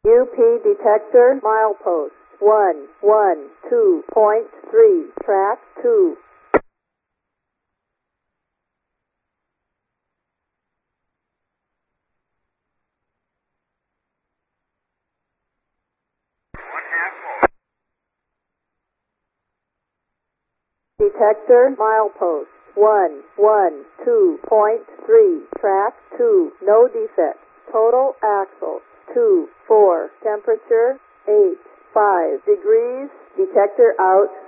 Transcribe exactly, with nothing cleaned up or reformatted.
U P detector milepost one one two point three, track two. Detector milepost one one two point three, track two, no defect. Total axle two four, temperature eight five degrees. Detector out.